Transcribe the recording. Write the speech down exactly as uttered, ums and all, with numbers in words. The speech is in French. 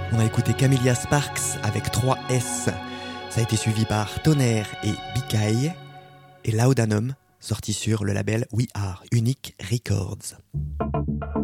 On a écouté Camellia Sparks avec trois S. Ça a été suivi par Tonnerre et Bicaille et Laudanum, sorti sur le label We Are Unique Records.